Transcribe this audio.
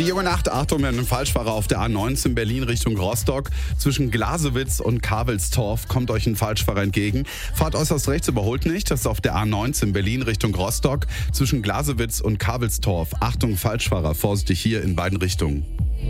Die junge Nacht, Achtung, wir haben einen Falschfahrer auf der A19 Berlin Richtung Rostock. Zwischen Glasewitz und Kavelstorf kommt euch ein Falschfahrer entgegen. Fahrt äußerst rechts, überholt nicht. Das ist auf der A19 Berlin Richtung Rostock. Zwischen Glasewitz und Kavelstorf. Achtung, Falschfahrer, vorsichtig hier in beiden Richtungen.